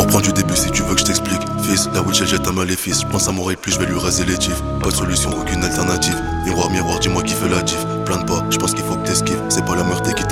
On reprend du début si tu veux que je t'explique. Fils, la witch elle jette un maléfice. Je pense à mon plus, je vais lui raser les tifs. Pas de solution, aucune alternative. Miroir, miroir, dis-moi qui fait la diff. Plains pas, je pense qu'il faut que t'esquives. C'est pas la meurtre qui